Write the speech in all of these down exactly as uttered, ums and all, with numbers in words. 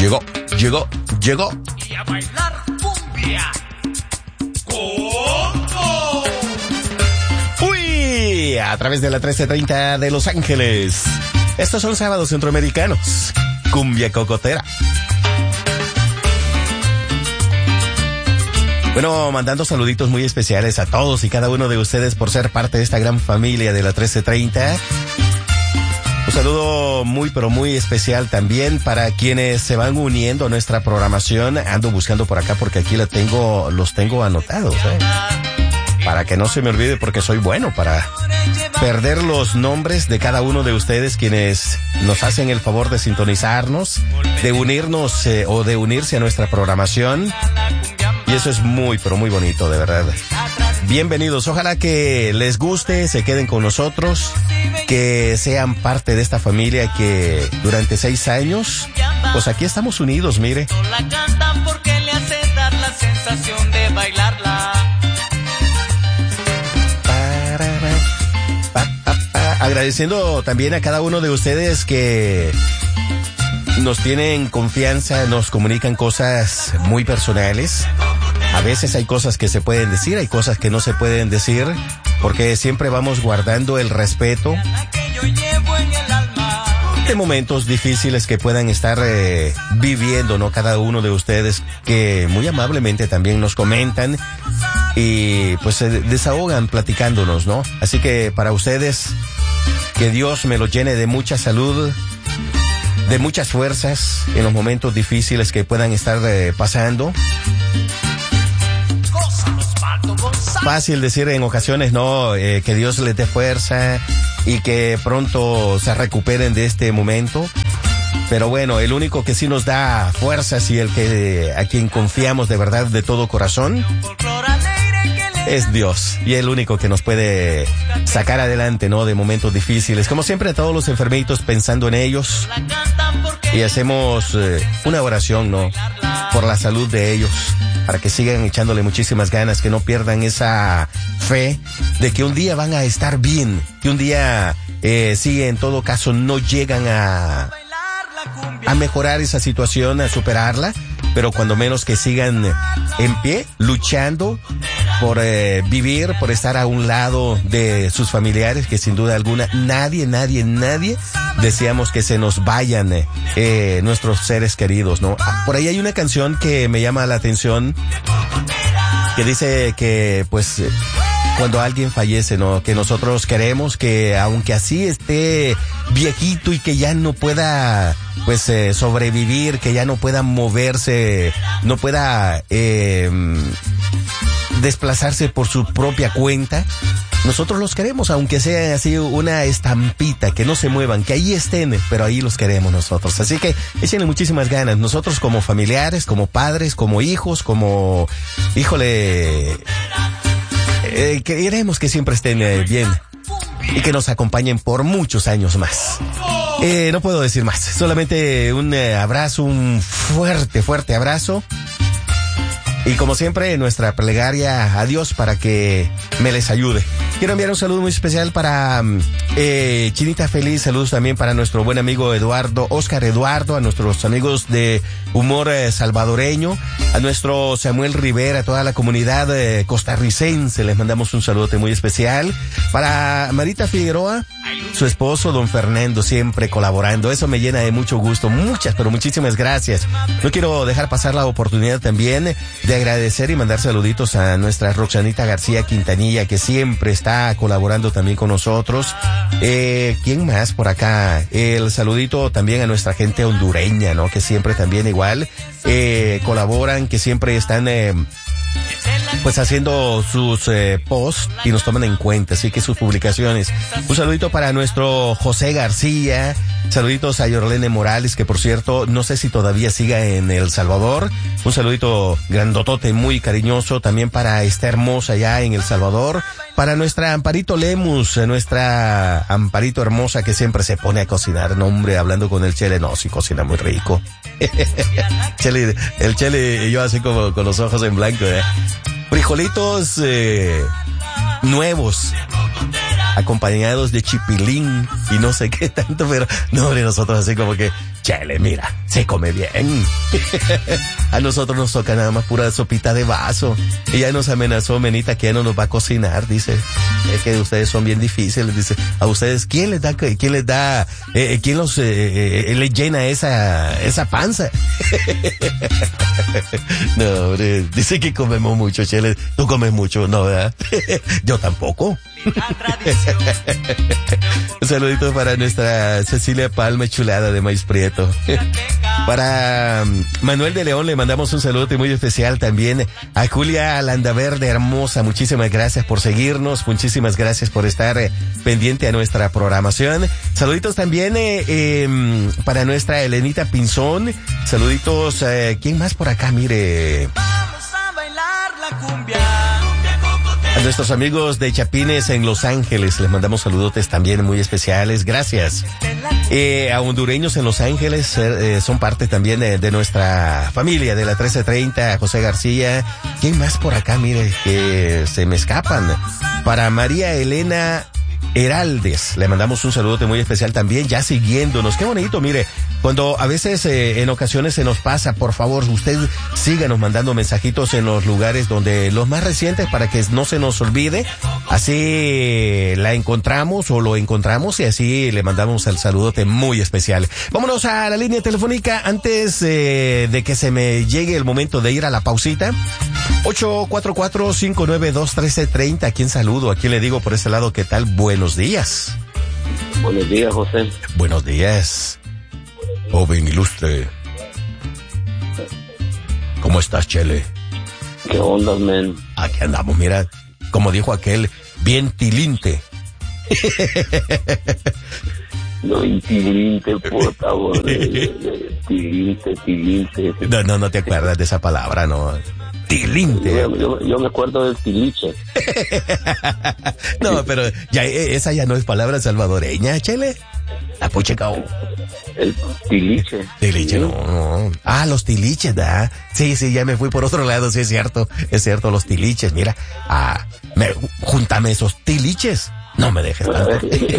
Llegó, llegó, llegó. Y a bailar cumbia. ¡Coco! Uy, a través de la trece treinta de Los Ángeles. Estos son sábados centroamericanos. Cumbia cocotera. Bueno, mandando saluditos muy especiales a todos y cada uno de ustedes por ser parte de esta gran familia de la trece treinta. Un saludo muy pero muy especial también para quienes se van uniendo a nuestra programación. Ando buscando por acá porque aquí la tengo, los tengo anotados, ¿eh? Para que no se me olvide porque soy bueno para perder los nombres de cada uno de ustedes quienes nos hacen el favor de sintonizarnos, de unirnos eh, o de unirse a nuestra programación. Y eso es muy pero muy bonito, de verdad. Bienvenidos, ojalá que les guste, se queden con nosotros, que sean parte de esta familia que durante seis años, pues aquí estamos unidos, mire. La cantan porque le hace dar la sensación de bailarla. Agradeciendo también a cada uno de ustedes que nos tienen confianza, nos comunican cosas muy personales. A veces hay cosas que se pueden decir, hay cosas que no se pueden decir, porque siempre vamos guardando el respeto de momentos difíciles que puedan estar eh, viviendo, ¿no? Cada uno de ustedes que muy amablemente también nos comentan y pues se desahogan platicándonos, ¿no? Así que para ustedes, que Dios me los llene de mucha salud, de muchas fuerzas en los momentos difíciles que puedan estar eh, pasando. Fácil decir en ocasiones, no, eh, que Dios les dé fuerza y que pronto se recuperen de este momento. Pero bueno, el único que sí nos da fuerzas y el que a quien confiamos de verdad de todo corazón es Dios. Y el único que nos puede sacar adelante, ¿no? De momentos difíciles. Como siempre, a todos los enfermitos pensando en ellos. Y hacemos eh, una oración, ¿no? Por la salud de ellos. Para que sigan echándole muchísimas ganas, que no pierdan esa fe de que un día van a estar bien, que un día, eh, sí, en todo caso, no llegan a, a mejorar esa situación, a superarla, pero cuando menos que sigan en pie, luchando por eh, vivir, por estar a un lado de sus familiares, que sin duda alguna, nadie, nadie, nadie deseamos que se nos vayan eh, eh, nuestros seres queridos, ¿no? Por ahí hay una canción que me llama la atención, que dice que, pues, cuando alguien fallece, ¿no? Que nosotros queremos que, aunque así esté viejito y que ya no pueda, pues, eh, sobrevivir, que ya no pueda moverse, no pueda eh, desplazarse por su propia cuenta, nosotros los queremos, aunque sea así una estampita, que no se muevan, que ahí estén, pero ahí los queremos nosotros. Así que échenle muchísimas ganas. Nosotros como familiares, como padres, como hijos, como, híjole, eh, queremos que siempre estén eh, bien y que nos acompañen por muchos años más. Eh, no puedo decir más, solamente un eh, abrazo, un fuerte, fuerte abrazo. Y como siempre, nuestra plegaria a Dios para que me les ayude. Quiero enviar un saludo muy especial para eh, Chinita Feliz, saludos también para nuestro buen amigo Eduardo, Oscar Eduardo, a nuestros amigos de Humor eh, Salvadoreño, a nuestro Samuel Rivera, a toda la comunidad eh, costarricense, les mandamos un saludote muy especial. Para Marita Figueroa, su esposo, don Fernando, siempre colaborando, eso me llena de mucho gusto, muchas, pero muchísimas gracias. No quiero dejar pasar la oportunidad también de agradecer y mandar saluditos a nuestra Roxanita García Quintanilla, que siempre está colaborando también con nosotros. Eh, ¿quién más por acá? El saludito también a nuestra gente hondureña, ¿no? Que siempre también igual, eh, colaboran, que siempre están, eh, pues haciendo sus eh, posts y nos toman en cuenta, así que sus publicaciones. Un saludito para nuestro José García, saluditos a Yorlene Morales, que por cierto, no sé si todavía siga en El Salvador. Un saludito grandotote, muy cariñoso, también para esta hermosa allá en El Salvador. Para nuestra Amparito Lemus, nuestra Amparito hermosa que siempre se pone a cocinar. No, hombre, hablando con el Chele, no, sí cocina muy rico. Chele, el Chele y yo así como con los ojos en blanco, ¿eh? Frijolitos eh, nuevos, acompañados de chipilín y no sé qué tanto, pero no, hombre, nosotros así como que Chele, mira, se come bien. A nosotros nos toca nada más pura sopita de vaso. Ella nos amenazó, Menita, que ya no nos va a cocinar, dice. Es que ustedes son bien difíciles, dice. A ustedes, ¿quién les da, quién les da, eh, quién los, eh, eh, les llena esa, esa panza? No, hombre, dice que comemos mucho, Chele. Tú comes mucho, ¿no, verdad? Yo tampoco. Un saludito para nuestra Cecilia Palma, chulada de maíz prieto. Para Manuel de León le mandamos un saludo muy especial también. A Julia Landaverde, hermosa, muchísimas gracias por seguirnos, muchísimas gracias por estar eh, pendiente a nuestra programación. Saluditos también eh, eh, para nuestra Elenita Pinzón. Saluditos, eh, ¿quién más por acá? Mire. Vamos a bailar la cumbia. A nuestros amigos de Chapines en Los Ángeles les mandamos saludotes también muy especiales. Gracias. Eh, a hondureños en Los Ángeles eh, son parte también de, de nuestra familia de la trece treinta. José García. ¿Quién más por acá? Mire, que se me escapan. Para María Elena Heraldes le mandamos un saludote muy especial también, ya siguiéndonos. Qué bonito, mire, cuando a veces eh, en ocasiones se nos pasa, por favor, usted síganos mandando mensajitos en los lugares donde los más recientes para que no se nos olvide. Así la encontramos o lo encontramos y así le mandamos el saludote muy especial. Vámonos a la línea telefónica antes eh, de que se me llegue el momento de ir a la pausita. ocho cuatro cuatro, cinco nueve dos, uno tres tres cero. ¿A quién saludo? ¿A quién le digo por ese lado? ¿Qué tal? Buenos días. Buenos días, José. Buenos días. Joven ilustre. ¿Cómo estás, Chele? ¿Qué onda, men? Aquí andamos, mira, como dijo aquel, bien tilinte. No, tilinte, por favor. Tilinte, tilinte. No, no, no te acuerdas de esa palabra, no. Tilinte. Yo, yo, yo me acuerdo del tiliche. No, pero ya esa ya no es palabra salvadoreña, Chele. La puchecao. El tiliche. Tiliche, no, no. Ah, los tiliches, ¿verdad? Sí, sí, ya me fui por otro lado, sí, es cierto. Es cierto, los tiliches, mira. Ah, me, júntame esos tiliches. No me dejes tanto.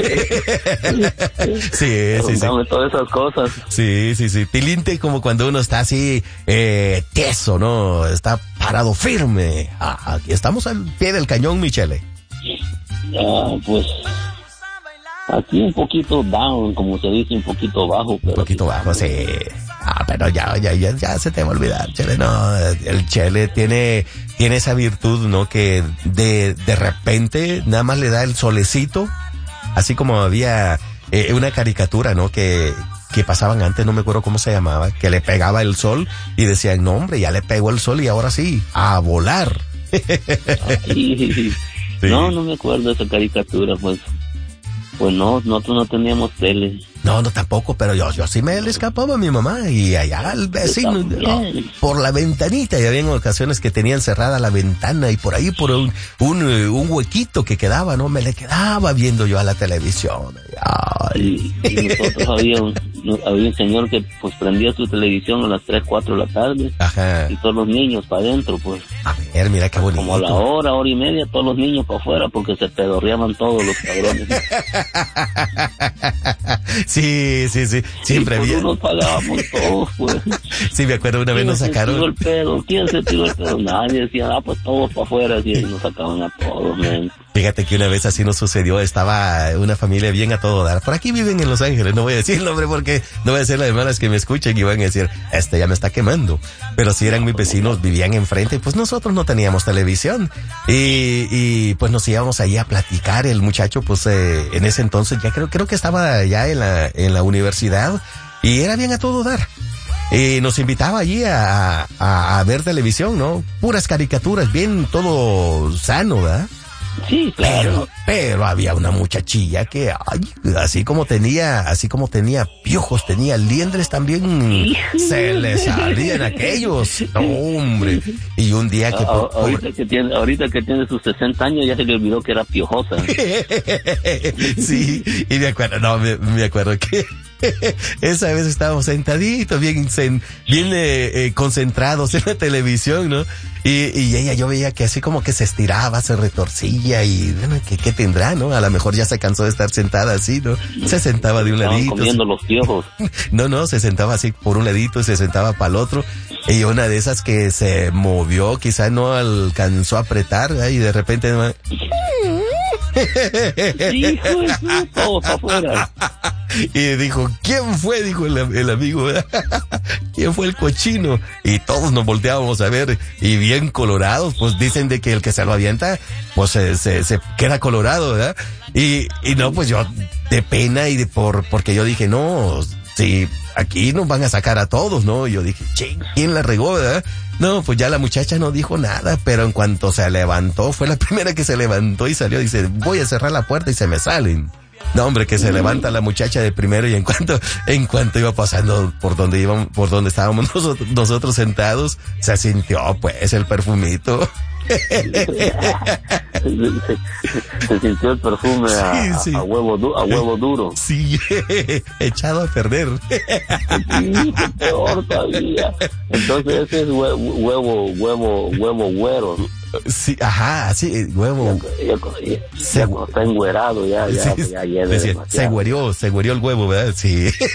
Sí, sí, sí. Todas esas cosas. Sí, sí, sí. Tilinte como cuando uno está así, eh, tieso, ¿no? Está parado firme. Ah, aquí estamos al pie del cañón, Michele. Ah, pues, aquí un poquito down, como se dice, un poquito bajo. Pero un poquito bajo, sí. Ah, pero ya, ya, ya, ya se te va a olvidar, Chele. No, el Chele tiene, tiene esa virtud, ¿no? Que de, de repente nada más le da el solecito, así como había eh, una caricatura, ¿no? Que, que pasaban antes, no me acuerdo cómo se llamaba, que le pegaba el sol y decían, no, hombre, ya le pegó el sol y ahora sí, a volar. Sí. Sí. No, no me acuerdo de esa caricatura, pues. Pues no, nosotros no teníamos tele. No, no tampoco, pero yo, yo sí me le escapaba a mi mamá y allá al vecino, no, por la ventanita, y había ocasiones que tenían cerrada la ventana y por ahí por un, un, un huequito que quedaba, ¿no? Me le quedaba viendo yo a la televisión. Ay. Y, y nosotros había un, había un señor que pues prendía su televisión a las tres, cuatro de la tarde. Ajá. Y todos los niños para adentro, pues. A ver, mira qué bonito. Como a la hora, hora y media, todos los niños para afuera porque se pedorreaban todos los cabrones. Sí, sí, sí, siempre había. Nos pagábamos todos, pues. Sí, me acuerdo una vez nos sacaron. ¿Quién se tiró el pedo? ¿Quién se tiró el pedo? Nadie decía, ah, pues todos para afuera, y nos sacaban a todos, man. Fíjate que una vez así nos sucedió, estaba una familia bien a todo dar. Por aquí viven en Los Ángeles, no voy a decir el nombre porque no voy a decir las hermanas que me escuchen y van a decir, este ya me está quemando. Pero si eran mis vecinos, vivían enfrente, pues nosotros no teníamos televisión. Y, y pues nos íbamos ahí a platicar. El muchacho, pues eh, en ese entonces ya creo, creo que estaba ya en la, en la universidad y era bien a todo dar. Y nos invitaba allí a, a, a ver televisión, ¿no? Puras caricaturas, bien todo sano, ¿verdad? Sí, claro. Pero, pero había una muchachilla que, ay, así como tenía, así como tenía piojos, tenía liendres también, se le salían aquellos, no, hombre. Y un día que... A, ahorita, que tiene, ahorita que tiene sus sesenta años ya se le olvidó que era piojosa. Sí, y me acuerdo, no, me, me acuerdo que Esa vez estábamos sentaditos, bien, bien eh, eh, concentrados en la televisión, ¿no? Y, y ella, yo veía que así como que se estiraba, se retorcía y, bueno, ¿qué, qué tendrá, no? A lo mejor ya se cansó de estar sentada así, ¿no? Se sentaba de un Estaban ladito. comiendo los piojos. No, no, se sentaba así por un ladito y se sentaba para el otro. Y una de esas que se movió, quizá no alcanzó a apretar, ¿eh? Y de repente... Hijo de su, todo para afuera. Y dijo, ¿quién fue? Dijo el, el amigo, ¿quién fue el cochino? Y todos nos volteábamos a ver, y bien colorados, pues dicen de que el que se lo avienta, pues se, se, se queda colorado, ¿verdad? Y, y no, pues yo, de pena y de por, porque yo dije, no, si aquí nos van a sacar a todos, ¿no? Y yo dije, ching, ¿quién la regó, verdad? No, pues ya la muchacha no dijo nada, pero en cuanto se levantó, fue la primera que se levantó y salió, dice, voy a cerrar la puerta y se me salen. No, hombre, que se levanta la muchacha de primero y en cuanto, en cuanto iba pasando por donde íbamos, por donde estábamos nosotros, nosotros sentados, se sintió pues el perfumito. se, se sintió el perfume a, sí, sí. a huevo du, a huevo duro. Sí, echado a perder. Sí, peor todavía. Entonces ese es huevo, huevo, huevo, huevo güero. Sí, ajá, sí, huevo. Ya, ya, ya, se, ya cuando está engüerado, ya, ya, sí, ya, ya decía, se güerió, se güerió el huevo, ¿verdad? Sí. sí.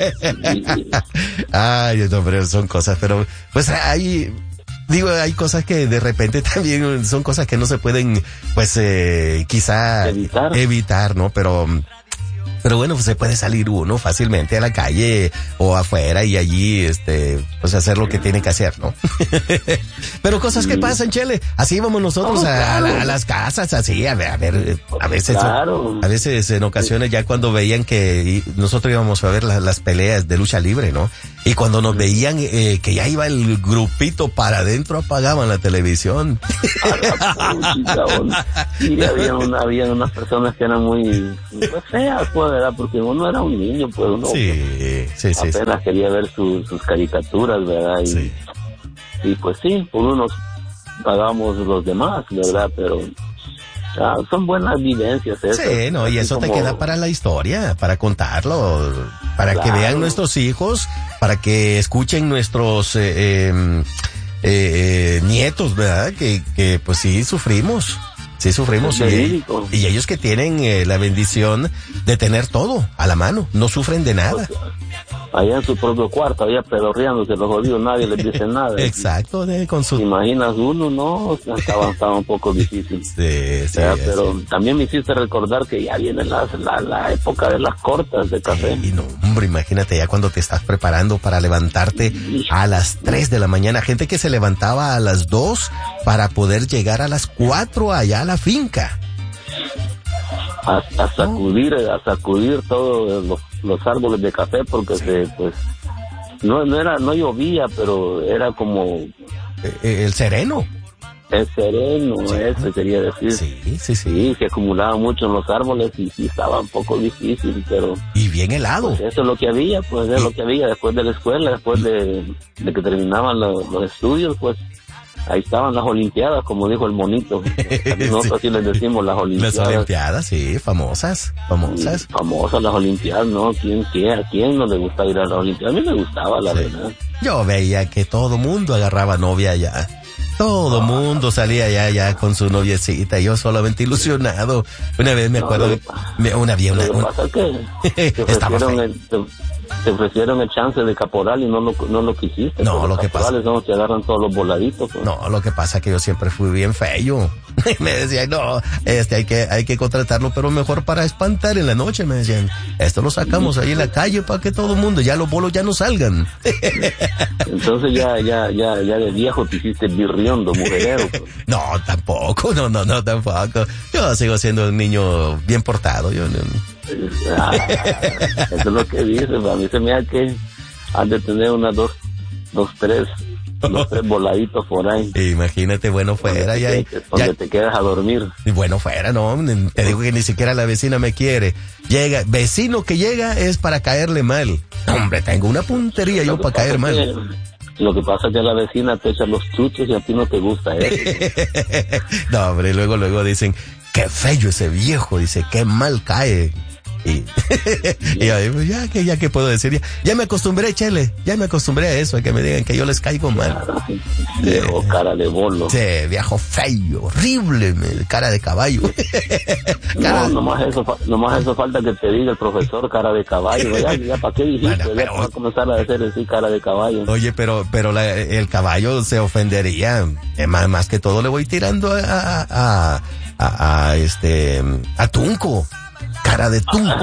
Ay, no, pero son cosas, pero, pues hay, digo, hay cosas que de repente también son cosas que no se pueden, pues, eh, quizá evitar, evitar, ¿no? Pero, pero bueno, pues se puede salir uno fácilmente a la calle o afuera y allí, este, pues hacer lo que tiene que hacer, ¿no? Pero cosas que pasan, Chele. Así íbamos nosotros oh, a, claro. a, a las casas, así, a ver, a ver, a veces, claro. a veces en ocasiones ya cuando veían que nosotros íbamos a ver las, las peleas de lucha libre, ¿no? Y cuando nos veían eh, que ya iba el grupito para adentro, apagaban la televisión. Y había, una, había unas personas que eran muy pues, feas, pues, ¿verdad? Porque uno era un niño, pues uno sí, sí, sí, apenas sí. quería ver su, sus caricaturas, ¿verdad? Y, sí. y pues sí, por unos pagamos los demás, ¿verdad? Pero ah, son buenas vivencias esas. Sí, no, y eso como... te queda para la historia, para contarlo, para claro. que vean nuestros hijos, para que escuchen nuestros eh, eh, eh, nietos, ¿verdad? Que, que pues sí sufrimos. Sí, sufrimos. Y, y ellos que tienen eh, la bendición de tener todo a la mano, no sufren de nada. Allá en su propio cuarto, allá pedorreándose los jodidos, nadie les dice nada. Exacto, de, con su... Imaginas uno, ¿no? Estaba, estaba un poco difícil. Sí, sí. Pero sí. También me hiciste recordar que ya viene la, la, la época de las cortas de café. Sí, no, hombre, imagínate ya cuando te estás preparando para levantarte a las tres de la mañana. Gente que se levantaba a las dos para poder llegar a las cuatro allá a la finca. A, a sacudir, a sacudir todos los, los árboles de café porque sí. se, pues, no, no era, no llovía, pero era como el, el sereno. El sereno, sí. Eso quería decir. Sí, sí, sí. Sí, se acumulaba mucho en los árboles y sí estaba un poco difícil, pero... Y bien helado. Pues eso es lo que había, pues es lo que había después de la escuela, después de, de que terminaban los, los estudios, pues... Ahí estaban las olimpiadas, como dijo el monito. Nosotros sí les decimos las olimpiadas. Las olimpiadas, sí, famosas, famosas. Sí, famosas las olimpiadas, ¿no? ¿Quién, quién, ¿A quién no le gusta ir a las olimpiadas? A mí me gustaba, la sí. verdad. Yo veía que todo mundo agarraba novia allá. Todo mundo salía allá, ya con su noviecita. Yo solamente ilusionado. Una vez me acuerdo, no, me, una vez una, lo que pasa es que estaba te ofrecieron el chance de caporal y no lo, no lo quisiste. No, lo que pasa... Los caporales son los que agarran todos los voladitos. Pues. No, lo que pasa es que yo siempre fui bien feo. Me decían, no, este hay que, hay que contratarlo, pero mejor para espantar en la noche, me decían. Esto lo sacamos ahí en la calle para que todo el mundo, ya los bolos ya no salgan. Entonces ya, ya, ya, ya de viejo te hiciste birriondo, mujerero. Pues. No, tampoco, no, no, no, tampoco. Yo sigo siendo un niño bien portado, yo no... Ah, eso es lo que dice, a mí se me da que han de tener unas dos, dos, tres, dos, tres voladitos por ahí. Imagínate, bueno fuera, donde ya, te, ya, donde te quedas a dormir. Bueno fuera, no, te digo que ni siquiera la vecina me quiere. Llega, vecino que llega es para caerle mal. Hombre, tengo una puntería yo para caer mal. Que, lo que pasa es que a la vecina te echa los chuches y a ti no te gusta eso. No, hombre, luego, luego dicen, qué feo ese viejo, dice, qué mal cae. Y, y ahí, pues, ya que ya que puedo decir, ya, ya me acostumbré, Chele, ya me acostumbré a eso, a que me digan que yo les caigo mal. Viejo, Eh, cara de bolo. Sí, viejo feo, horrible, me- cara de caballo. Cara- No, nomás eso, fa- nomás eso falta que te diga el profesor cara de caballo. Ya, ya ¿para qué dijiste? Bueno, Ya pero- va a comenzar a decir así cara de caballo. Oye, pero pero la- el caballo se ofendería. Eh, más, más que todo le voy tirando a, a, a, a- a, este a Tunco. Cara de Tunco.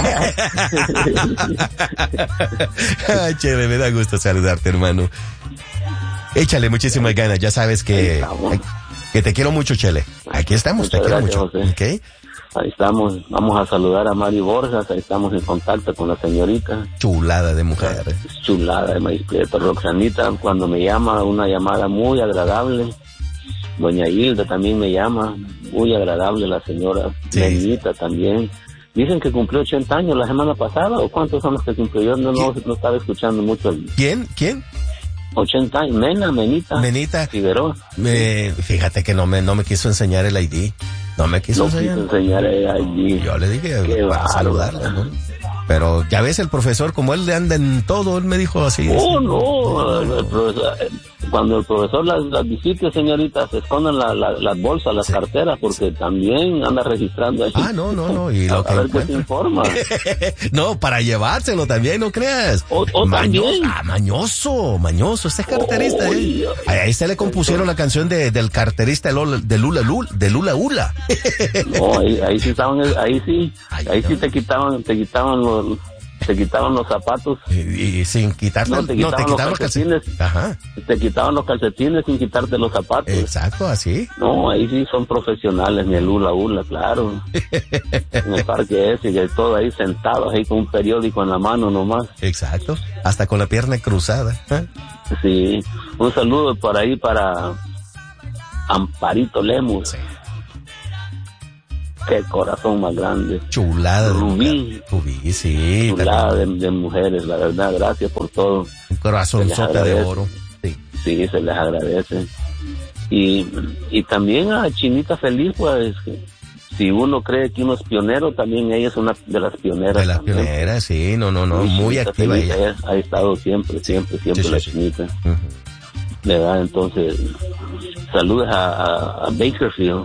Ay, Chele, me da gusto saludarte, hermano. Échale muchísimas ganas. Ya sabes que, que te quiero mucho, Chele. Aquí estamos, te Muchas quiero gracias, mucho. José. ¿Ok? Ahí estamos, vamos a saludar a Mari Borjas, ahí estamos en contacto con la señorita. Chulada de mujer. Es chulada de maíz prieto. Roxanita, cuando me llama, una llamada muy agradable. Doña Hilda también me llama, muy agradable la señora. Sí. Menita también. Dicen que cumplió ochenta años la semana pasada, ¿o cuántos son los que cumplió? Yo no, no, no estaba escuchando mucho. El ¿Quién? ¿Quién? ochenta años, Mena, Menita. Menita. Figueroa. Me, fíjate que no me, no me quiso enseñar el I D. No me quiso No enseñar. quiso enseñar allí. Yo le dije Qué para bárbaro. saludarla, ¿no? Pero ya ves, el profesor, como él le anda en todo, él me dijo así. Oh, así. no, el- el profesor- eh, cuando el profesor las, las visite, señorita, se escondan la- la- las bolsas, las Sí. carteras, porque también anda registrando ahí. Ah, no, no, no. Y lo a, que a ver qué se encuentra. informa. No, para llevárselo también, no creas. O- o mañoso, también. ah, mañoso, mañoso, este es carterista, Oh, ¿eh? ya. Ahí, ahí se le compusieron la canción de, del carterista de Lula, de Lula Lula, de Lula Ula. No, ahí, ahí sí estaban, ahí sí, Ay, ahí sí no. te quitaban, te quitaban los, te quitaban los zapatos, Y, y sin quitarte, No, no, te te quitaban quitaban los los calcetines. Ajá, te quitaban los calcetines sin quitarte los zapatos. exacto, así. No, ahí sí son profesionales, ni el hula hula, claro. En el parque ese, y todo ahí sentados ahí con un periódico en la mano nomás. Exacto, hasta con la pierna cruzada. ¿eh? Sí, un saludo por ahí para Amparito Lemus. Sí. Qué corazón más grande. Chulada de Rubí. mujer. Rubí, sí. Chulada de, también. de mujeres, la verdad, gracias por todo. Un corazonzote de agradece. oro. Sí. Sí, se les agradece. Y, y también a Chinita Feliz, pues, si uno cree que uno es pionero, también ella es una de las pioneras. De las también. pioneras, sí, no, no, no, muy Chinita activa Feliz, ella. Ha estado siempre, siempre, siempre sí, la sí. Chinita. Ujú. ¿Verdad? Entonces, saludos a, a, a Bakerfield.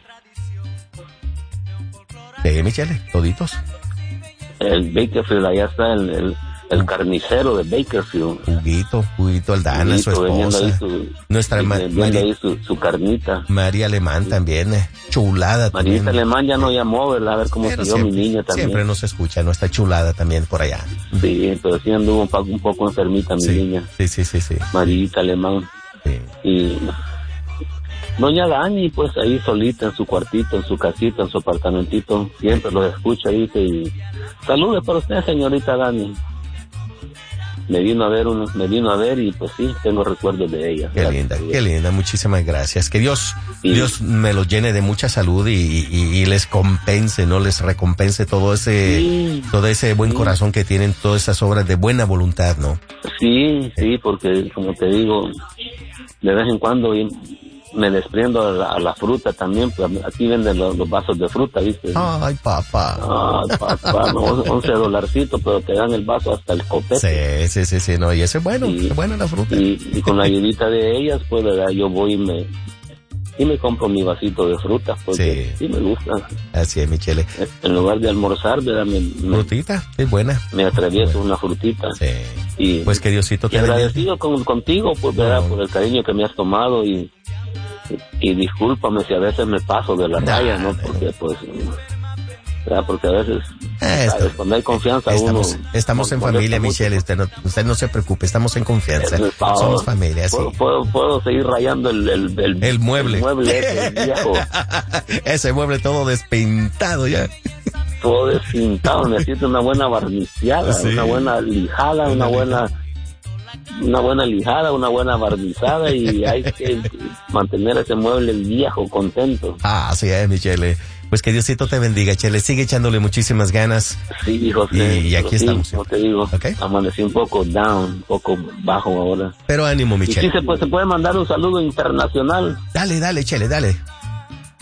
Sí, Michele, toditos. El Bakerfield, allá está el, el, el carnicero de Bakerfield. Juguito, Juguito Aldana, su Juguito, vendiendo ahí esposa. su- Nuestra ma- vendiendo Mari- ahí su, su carnita. María Alemán también, eh, chulada también. Marita Alemán ya no llamó, ¿verdad? A ver cómo Pero siguió mi siempre, niña también. siempre nos escucha, no está chulada también por allá. Sí, pero sí anduvo un, pa- un poco enfermita mi Sí, niña. sí, sí, sí, sí. Marita Alemán. Sí. Y doña Dani, pues ahí solita en su cuartito, en su casita, en su apartamentito, siempre los escucha, dice, y saludos para usted, señorita Dani. Me vino a ver uno, me vino a ver y pues sí, tengo recuerdos de ella. Qué Gracias linda, a Dios. qué linda, muchísimas gracias. Que Dios, Sí. Dios me los llene de mucha salud y, y, y les compense, no les recompense todo ese, Sí. todo ese buen Sí. corazón que tienen, todas esas obras de buena voluntad, ¿no? Sí, sí, porque como te digo, de vez en cuando y- me desprendo a la, a la fruta también, pues aquí venden los, los vasos de fruta, ¿viste? Ay, papá. Ah, papá, no, once dolarcitos, pero te dan el vaso hasta el copete. Sí, sí, sí, sí, no, y ese es bueno, Sí. es buena la fruta. Y, y con la ayudita de ellas, pues, ¿verdad? Yo voy y me, y me compro mi vasito de frutas, porque Sí. sí, me gusta. Así es, Michele. En lugar de almorzar, ¿verdad? Me, me, Frutita, es buena. me atravieso una frutita. Sí. Y, Pues que Diosito y te bendiga. agradecido con, contigo, pues, ¿verdad? No. Por el cariño que me has tomado y, y discúlpame si a veces me paso de la No, raya, ¿no? no, Porque, pues, ¿verdad? Porque a veces, Eh, esto- ¿sabes? Cuando hay confianza, Estamos, uno... estamos en molesta familia, mucho. Michelle. Usted no, usted no se preocupe, estamos en confianza. Eso es todo. Somos familia, sí. Puedo, puedo, puedo seguir rayando el, el, el, El mueble. el mueble ese, el viejo. Ese mueble todo despintado ya. Todo despintado. Necesito una buena barniceada, Sí. una buena lijada, una buena... Una buena lijada, una buena barnizada y hay que mantener ese mueble viejo contento. Ah, así es, Michelle. Pues que Diosito te bendiga, Chele. Sigue echándole muchísimas ganas. Sí, José. Y- y aquí pero sí, estamos. como te digo, Ok. amanecí un poco down, un poco bajo ahora. Pero ánimo, Y sí, Michelle. se puede, se puede mandar un saludo internacional Dale, dale, Chele, dale.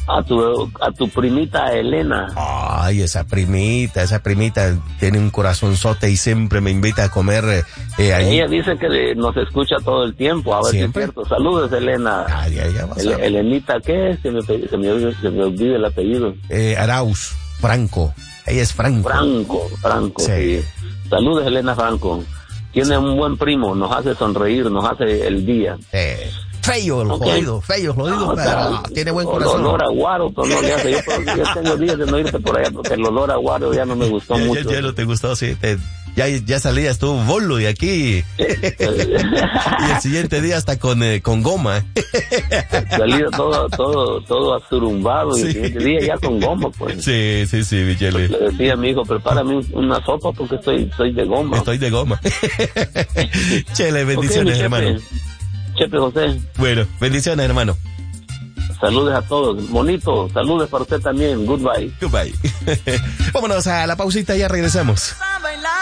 a tu a tu primita Elena. Ay, esa primita, esa primita tiene un corazonzote y siempre me invita a comer eh, allí. Ella dice que de- nos escucha todo el tiempo, a ver si es ¿Siempre? cierto. Saludos, Elena. Ay, ay, ya vas El- a ver. Elenita, ¿qué es? Se me, pe- se me, olvida- se me olvida el apellido. Eh, Arauz, Franco. Ella es Franco. Franco, Franco, Sí. sí. Saludos, Elena Franco. Tiene un buen primo, nos hace sonreír, nos hace el día. Eh, feo el Ok. jodido, feo el jodido, No, pero pero- tiene buen el corazón. olor a guaro, pero no le hace. Yo, pero yo tengo días de no irte por allá porque el olor a guaro ya no me gustó Ya, ya- mucho. ya no te gustó, sí. Te, ya, ya salías tú bolo de aquí. Y el siguiente día hasta con, eh, con goma. Salido todo, todo, todo asurumbado y Sí. el siguiente día ya con goma, pues. Sí, sí, sí, Michele. Le decía a mi hijo, prepárame un- una sopa porque estoy, estoy de goma. Estoy de goma. Chele, bendiciones, Ok, mi hermano. Chepe. Chepe José, Bueno, bendiciones, hermano. saludos a todos. Bonito, saludos para usted también. Goodbye. Goodbye. Vámonos a la pausita y ya regresamos.